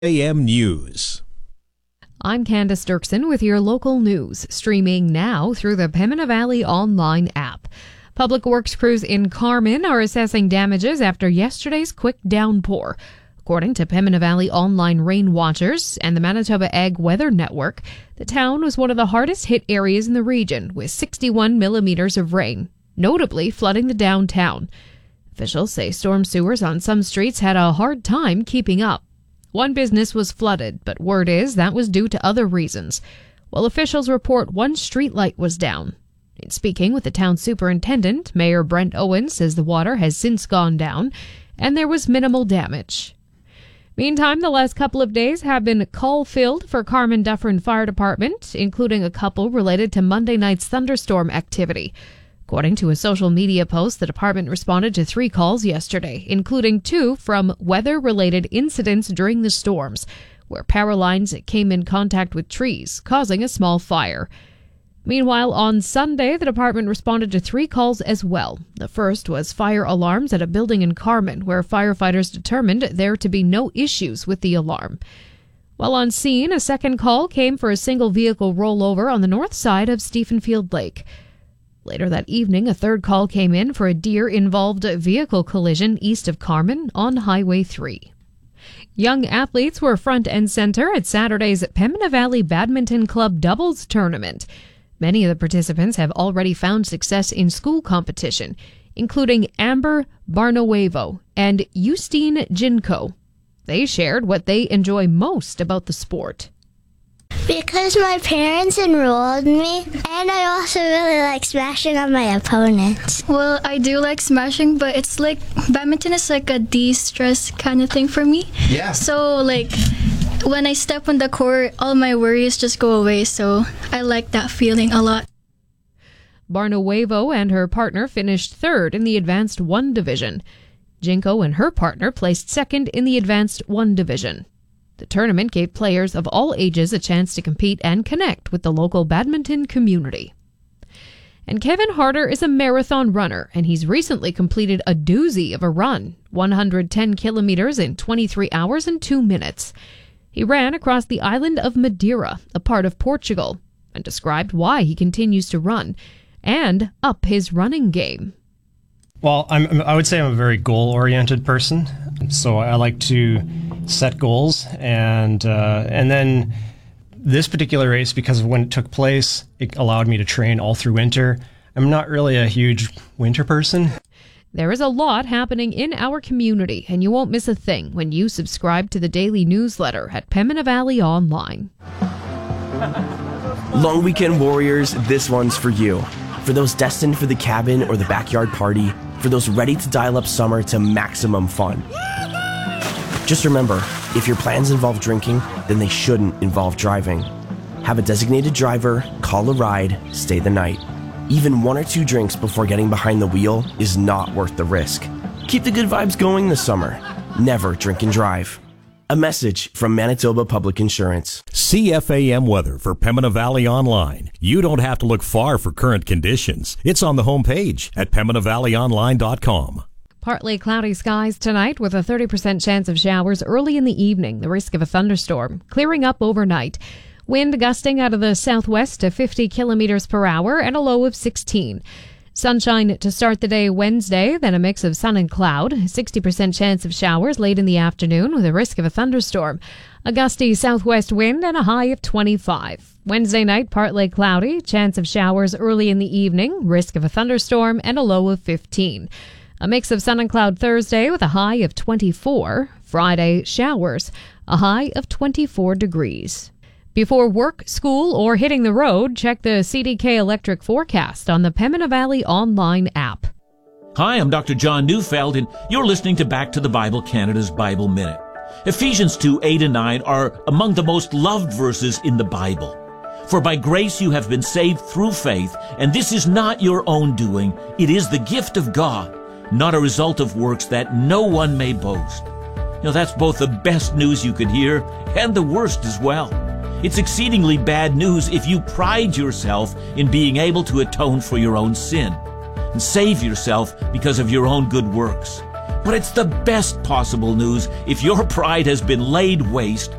AM News. I'm Candace Dirksen with your local news, streaming now through the Pembina Valley online app. Public Works crews in Carman are assessing damages after yesterday's quick downpour. According to Pembina Valley online rain watchers and the Manitoba Ag Weather Network, the town was one of the hardest hit areas in the region with 61 millimeters of rain, notably flooding the downtown. Officials say storm sewers on some streets had a hard time keeping up. One business was flooded, but word is that was due to other reasons, while officials report one street light was down. In speaking with the town superintendent, Mayor Brent Owens says the water has since gone down and there was minimal damage. Meantime, the last couple of days have been call-filled for Carman Dufferin Fire Department, including a couple related to Monday night's thunderstorm activity. According to a social media post, the department responded to 3 calls yesterday, including 2 from weather-related incidents during the storms, where power lines came in contact with trees, causing a small fire. Meanwhile, on Sunday, the department responded to 3 calls as well. The first was fire alarms at a building in Carman, where firefighters determined there to be no issues with the alarm. While on scene, a second call came for a single vehicle rollover on the north side of Stephenfield Lake. Later that evening, a third call came in for a deer-involved vehicle collision east of Carman on Highway 3. Young athletes were front and center at Saturday's Pembina Valley Badminton Club doubles tournament. Many of the participants have already found success in school competition, including Amber Barnuevo and Justine Jinko. They shared what they enjoy most about the sport. Because my parents enrolled me, and I also really like smashing on my opponents. Well, I do like smashing, but it's like badminton is like a de-stress kind of thing for me. Yeah. So like when I step on the court, all my worries just go away, so I like that feeling a lot. Barnuevo and her partner finished third in the Advanced 1 division. Jinko and her partner placed second in the Advanced 1 division. The tournament gave players of all ages a chance to compete and connect with the local badminton community. And Kevin Harder is a marathon runner, and he's recently completed a doozy of a run, 110 kilometers in 23 hours and 2 minutes. He ran across the island of Madeira, a part of Portugal, and described why he continues to run and up his running game. Well, I would say I'm a very goal-oriented person, so I like to set goals, and then this particular race, because of when it took place, it allowed me to train all through winter. I'm not really a huge winter person. There is a lot happening in our community, and you won't miss a thing when you subscribe to the daily newsletter at Pembina Valley Online. Long weekend warriors, this one's for you. For those destined for the cabin or the backyard party, for those ready to dial up summer to maximum fun. Just remember, if your plans involve drinking, then they shouldn't involve driving. Have a designated driver, call a ride, stay the night. Even 1 or 2 drinks before getting behind the wheel is not worth the risk. Keep the good vibes going this summer. Never drink and drive. A message from Manitoba Public Insurance. CFAM weather for Pembina Valley Online. You don't have to look far for current conditions. It's on the homepage at PembinaValleyOnline.com. Partly cloudy skies tonight with a 30% chance of showers early in the evening, the risk of a thunderstorm, clearing up overnight. Wind gusting out of the southwest to 50 kilometers per hour and a low of 16. Sunshine to start the day Wednesday, then a mix of sun and cloud. 60% chance of showers late in the afternoon with a risk of a thunderstorm. A gusty southwest wind and a high of 25. Wednesday night, partly cloudy. Chance of showers early in the evening. Risk of a thunderstorm and a low of 15. A mix of sun and cloud Thursday with a high of 24. Friday, showers. A high of 24 degrees. Before work, school, or hitting the road, check the CDK Electric forecast on the Pembina Valley Online app. Hi, I'm Dr. John Neufeld, and you're listening to Back to the Bible Canada's Bible Minute. Ephesians 2:8 and 9 are among the most loved verses in the Bible. For by grace you have been saved through faith, and this is not your own doing. It is the gift of God, not a result of works, that no one may boast. You know, that's both the best news you could hear and the worst as well. It's exceedingly bad news if you pride yourself in being able to atone for your own sin and save yourself because of your own good works. But it's the best possible news if your pride has been laid waste